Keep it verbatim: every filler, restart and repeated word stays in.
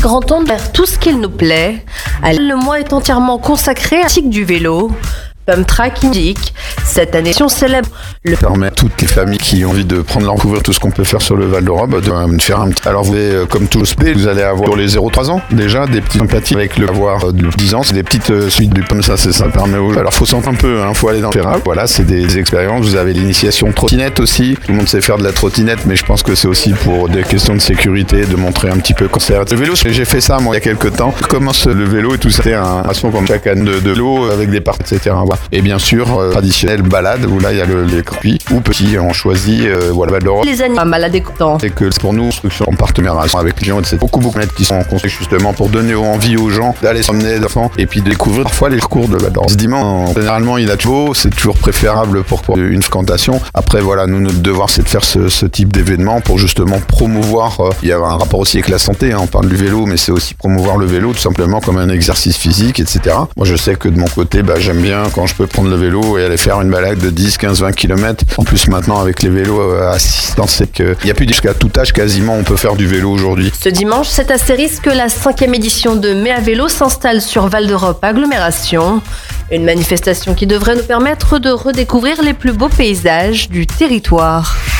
grand temps de faire tout ce qu'il nous plaît. Le mois est entièrement consacré à la pratique du vélo. Pumptrack indique, cette année, on célèbre le permet à toutes les familles qui ont envie de prendre leur couvrir tout ce qu'on peut faire sur le Val d'Europe de euh, faire un petit. Alors vous allez, comme tous les P, vous allez avoir pour les zéro trois ans déjà des petites sympathies avec le avoir euh, de dix ans, c'est des petites euh, suites du comme ça, c'est ça permet aux. Alors faut sentir un peu, hein, faut aller dans le terrain. Voilà, c'est des, des expériences. Vous avez l'initiation trottinette aussi. Tout le monde sait faire de la trottinette, mais je pense que c'est aussi pour des questions de sécurité, de montrer un petit peu comment c'est. Le vélo, j'ai fait ça moi il y a quelques temps. Commence le vélo et tout ça, c'était un façon comme chaque année de, de vélo avec des parts, et cetera. Voilà. Et bien sûr. Euh, traditionnelle balade où là il y a le, les cruits ou petits on choisit euh, voilà Val d'Europe. Les animaux malades écoutants. Et que pour nous construction en partenariat avec les gens et c'est beaucoup beaucoup de qui sont en construction justement pour donner envie aux gens d'aller s'emmener d'enfants et puis de découvrir parfois les parcours de Val d'Europe. Ce dimanche généralement il a toujours c'est toujours préférable pour, pour une fréquentation. Après voilà nous notre devoir c'est de faire ce, ce type d'événement pour justement promouvoir. Euh, il y a un rapport aussi avec la santé hein, on parle du vélo mais c'est aussi promouvoir le vélo tout simplement comme un exercice physique et cetera. Moi je sais que de mon côté bah, j'aime bien quand je peux prendre le vélo et aller faire une balade de dix, quinze, vingt kilomètres. En plus maintenant avec les vélos à assistance, c'est qu'il n'y a plus jusqu'à tout âge quasiment on peut faire du vélo aujourd'hui. Ce dimanche, c'est astérisque que la cinquième édition de Mai à vélo s'installe sur Val d'Europe Agglomération. Une manifestation qui devrait nous permettre de redécouvrir les plus beaux paysages du territoire.